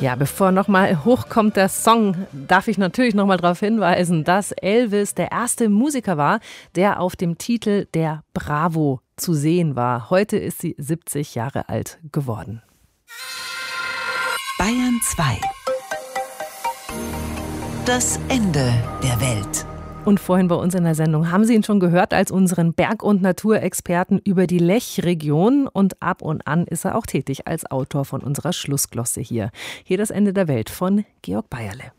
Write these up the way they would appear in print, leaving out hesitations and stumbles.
Ja, bevor nochmal hochkommt der Song, darf ich natürlich nochmal darauf hinweisen, dass Elvis der erste Musiker war, der auf dem Titel der Bravo zu sehen war. Heute ist sie 70 Jahre alt geworden. Bayern 2. Das Ende der Welt. Und vorhin bei uns in der Sendung haben Sie ihn schon gehört als unseren Berg- und Naturexperten über die Lechregion. Und ab und an ist er auch tätig als Autor von unserer Schlussglosse hier. Hier das Ende der Welt von Georg Bayerle.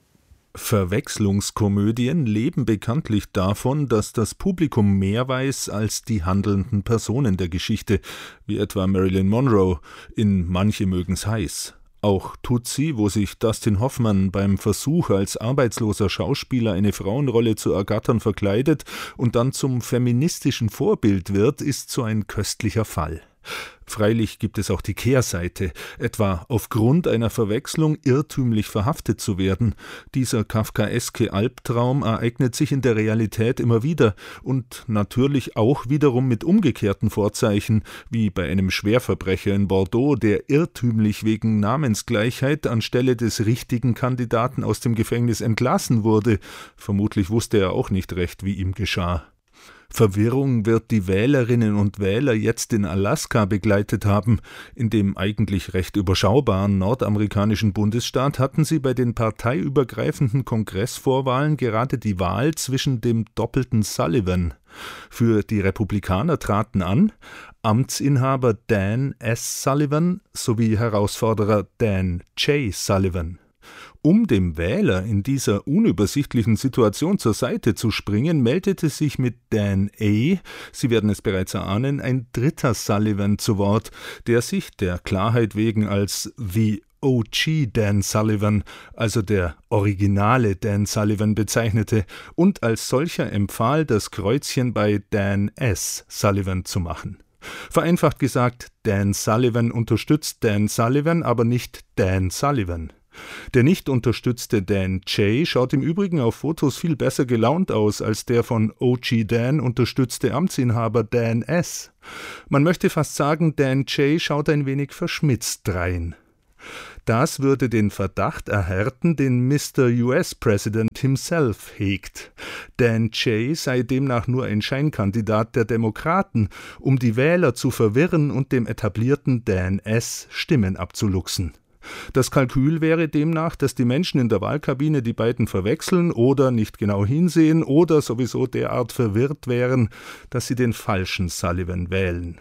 Verwechslungskomödien leben bekanntlich davon, dass das Publikum mehr weiß als die handelnden Personen der Geschichte, wie etwa Marilyn Monroe in Manche mögen's heiß. Auch Tootsie, wo sich Dustin Hoffmann beim Versuch, als arbeitsloser Schauspieler eine Frauenrolle zu ergattern, verkleidet und dann zum feministischen Vorbild wird, ist so ein köstlicher Fall. Freilich gibt es auch die Kehrseite, etwa aufgrund einer Verwechslung irrtümlich verhaftet zu werden. Dieser kafkaeske Albtraum ereignet sich in der Realität immer wieder und natürlich auch wiederum mit umgekehrten Vorzeichen, wie bei einem Schwerverbrecher in Bordeaux, der irrtümlich wegen Namensgleichheit anstelle des richtigen Kandidaten aus dem Gefängnis entlassen wurde. Vermutlich wusste er auch nicht recht, wie ihm geschah. Verwirrung wird die Wählerinnen und Wähler jetzt in Alaska begleitet haben. In dem eigentlich recht überschaubaren nordamerikanischen Bundesstaat hatten sie bei den parteiübergreifenden Kongressvorwahlen gerade die Wahl zwischen dem doppelten Sullivan. Für die Republikaner traten an Amtsinhaber Dan S. Sullivan sowie Herausforderer Dan J. Sullivan. Um dem Wähler in dieser unübersichtlichen Situation zur Seite zu springen, meldete sich mit Dan A., Sie werden es bereits erahnen, ein dritter Sullivan zu Wort, der sich der Klarheit wegen als The OG Dan Sullivan, also der originale Dan Sullivan, bezeichnete und als solcher empfahl, das Kreuzchen bei Dan S. Sullivan zu machen. Vereinfacht gesagt, Dan Sullivan unterstützt Dan Sullivan, aber nicht Dan Sullivan. Der nicht unterstützte Dan J. schaut im Übrigen auf Fotos viel besser gelaunt aus als der von OG Dan unterstützte Amtsinhaber Dan S. Man möchte fast sagen, Dan J. schaut ein wenig verschmitzt drein. Das würde den Verdacht erhärten, den Mr. US President himself hegt. Dan J. sei demnach nur ein Scheinkandidat der Demokraten, um die Wähler zu verwirren und dem etablierten Dan S. Stimmen abzuluxen. Das Kalkül wäre demnach, dass die Menschen in der Wahlkabine die beiden verwechseln oder nicht genau hinsehen oder sowieso derart verwirrt wären, dass sie den falschen Sullivan wählen.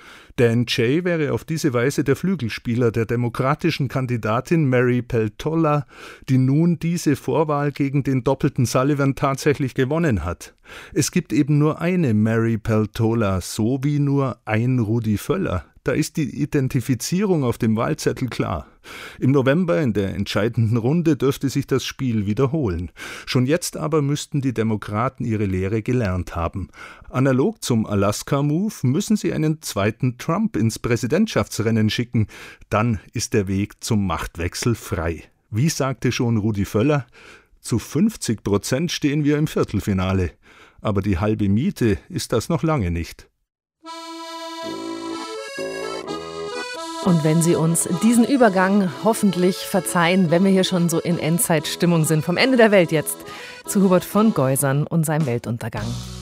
Dan J. wäre auf diese Weise der Flügelspieler der demokratischen Kandidatin Mary Peltola, die nun diese Vorwahl gegen den doppelten Sullivan tatsächlich gewonnen hat. Es gibt eben nur eine Mary Peltola, so wie nur ein Rudi Völler. Da ist die Identifizierung auf dem Wahlzettel klar. Im November in der entscheidenden Runde dürfte sich das Spiel wiederholen. Schon jetzt aber müssten die Demokraten ihre Lehre gelernt haben. Analog zum Alaska-Move müssen sie einen zweiten Trump ins Präsidentschaftsrennen schicken. Dann ist der Weg zum Machtwechsel frei. Wie sagte schon Rudi Völler, zu 50% stehen wir im Viertelfinale. Aber die halbe Miete ist das noch lange nicht. Und wenn Sie uns diesen Übergang hoffentlich verzeihen, wenn wir hier schon so in Endzeitstimmung sind, vom Ende der Welt jetzt zu Hubert von Geusern und seinem Weltuntergang.